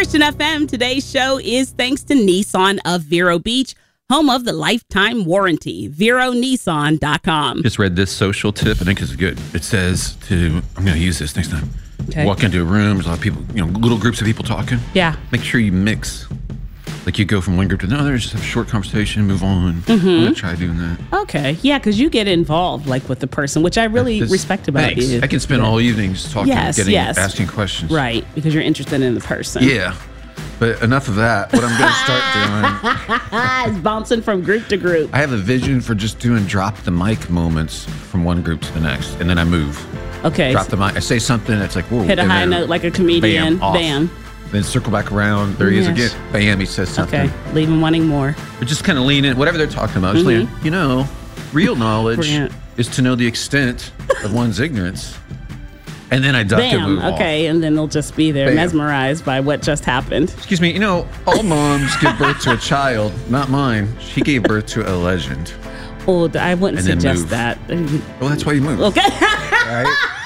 Christian FM. Today's show is thanks to Nissan of Vero Beach, home of the lifetime warranty. VeroNissan.com. Just read this social tip. I think it's good. It says I'm going to use this next time. Okay. Walk into a room, there's a lot of people, little groups of people talking. Yeah. Make sure you mix. Like you go from one group to another, just have a short conversation, move on. I'm going to try doing that. Okay. Yeah, because you get involved like with the person, which I really respect about you. I can spend all evening just talking, asking questions. Right, because you're interested in the person. Yeah. But enough of that. What I'm going to start doing is bouncing from group to group. I have a vision for just doing drop the mic moments from one group to the next, and then I move. Okay. Drop the mic. I say something that's like, whoa. Hit a high note like a comedian. Bam. Then circle back around. There he is again. Bam, he says something. Okay, leave him wanting more. But just kind of lean in. Whatever they're talking about. Just lean in. Real knowledge is to know the extent of one's ignorance. And then I duck and move off. Okay, and then they'll just be there mesmerized by what just happened. Excuse me, all moms give birth to a child. Not mine. She gave birth to a legend. Oh, I wouldn't suggest that. Well, that's why you move. Okay. Right?